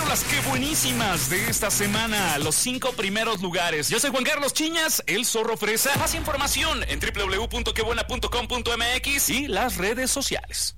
las que buenísimas de esta semana, los 5 primeros lugares. Yo soy Juan Carlos Chiñas, el Zorro Fresa. Más información en www.quebuena.com.mx y las redes sociales.